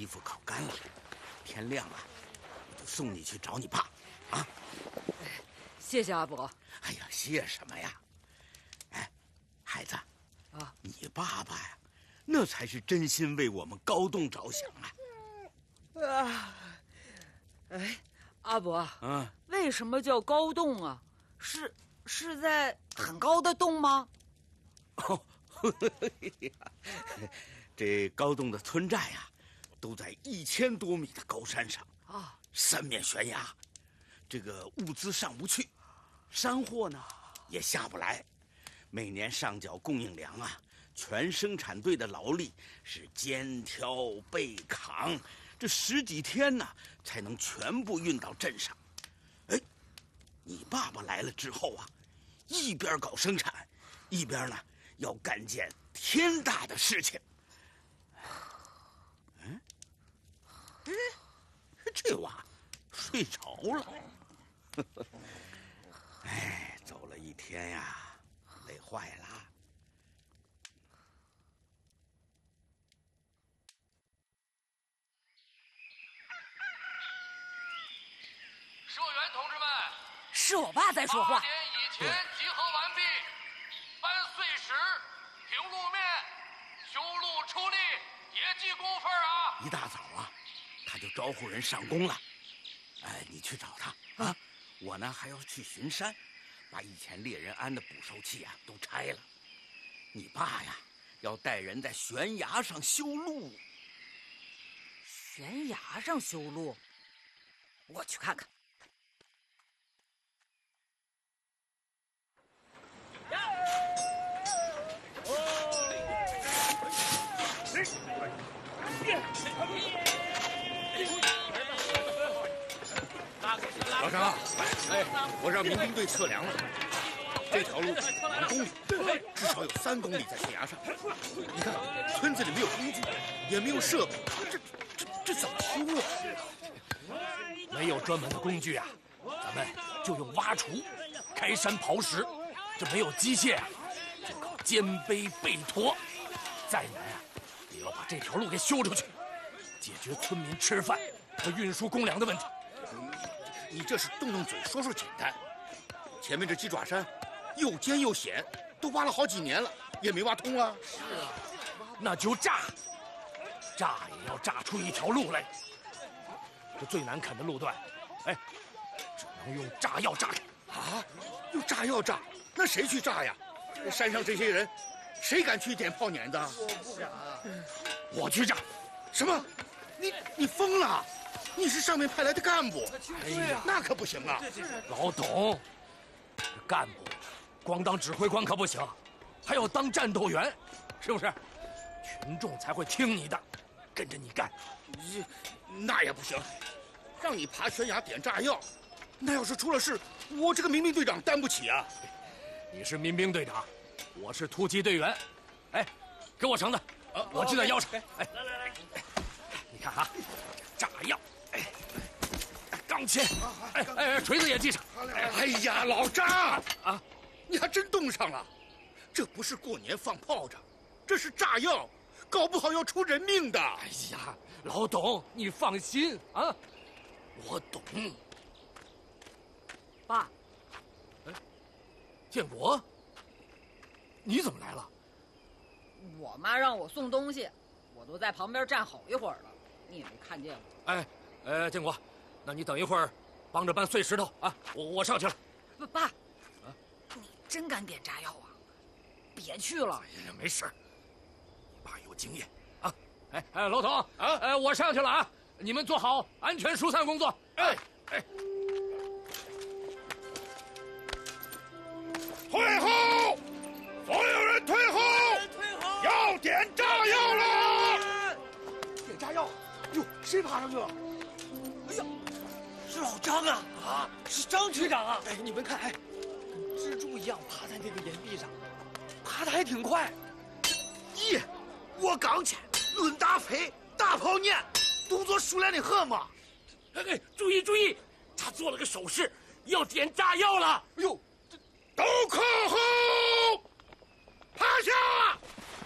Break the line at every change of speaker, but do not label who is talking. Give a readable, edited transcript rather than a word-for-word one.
衣服烤干了，天亮了，我就送你去找你爸，啊！
谢谢阿伯。
哎呀，谢什么呀？哎，孩子，
啊，
你爸爸呀，那才是真心为我们高栋着想啊！
哎，阿伯，
嗯，
为什么叫高洞啊？是在很高的洞吗？
哦，这高栋的村寨呀，都在1000多米的高山上
啊，
三面悬崖，这个物资上不去，山货呢也下不来，每年上缴供应粮啊，全生产队的劳力是肩挑背扛，这10几天呢才能全部运到镇上。哎，你爸爸来了之后啊，一边搞生产，一边呢要干件天大的事情。嗯，这娃睡着了。哎，走了一天呀，累坏了。
社员同志们，
是我爸在说话。
8点以前集合完毕，搬碎石、平路面、修路出力，也记工分啊！
一大早啊，他就招呼人上工了。哎，你去找他啊！我呢还要去巡山，把以前猎人安的捕兽器啊都拆了。你爸呀，要带人在悬崖上修路。
悬崖上修路，我去看看。
老张啊，哎，我让民兵队测量了，这条路2公里，至少有3公里在悬崖上。你看，村子里没有工具，也没有设备，这怎么修啊？
没有专门的工具啊，咱们就用挖锄、开山刨石。这没有机械啊，就靠肩背背驮。再难啊，也要把这条路给修出去，解决村民吃饭和运输公粮的问题。
你这是动动嘴说说简单，前面这鸡爪山又尖又险，都挖了好几年了，也没挖通啊。
是啊，那就炸也要炸出一条路来。这最难啃的路段，哎，只能用炸药炸开。
啊，用炸药炸？那谁去炸呀？山上这些人，谁敢去点炮碾子？
我去炸。
什么？你疯了？你是上面派来的干部？
哎呀，
那可不行啊！
老董，干部光当指挥官可不行，还要当战斗员，是不是？群众才会听你的，跟着你干。
那也不行，让你爬悬崖点炸药，那要是出了事，我这个民兵队长担不起啊！
你是民兵队长，我是突击队员。哎，给我绳子，我系在腰上。哎，来，你看哈，炸药，钢钎，锤子也系上。
哎呀，老张啊，你还真冻上了！这不是过年放炮仗，这是炸药，搞不好要出人命的。
哎呀，老董，你放心啊，我懂。
爸，
建国，你怎么来了？
我妈让我送东西，我都在旁边站好一会儿了，你也没看见我。
建国，那你等一会儿，帮着搬碎石头啊！我上去了。
爸，你真敢点炸药啊？别去了。
哎呀，没事，你爸有经验啊。老董啊，我上去了啊，你们做好安全疏散工作。
退后！所有人退后！要点炸药了！
点炸药！哟，谁爬上去了？哎呀，是老张啊！啊，是张局长啊！哎，你们看，蜘蛛一样爬在那个岩壁上，爬得还挺快。
咦，我刚去，论大飞，大炮撵，动作熟练的很嘛！
注意，他做了个手势，要点炸药了。
哎呦！
都靠后！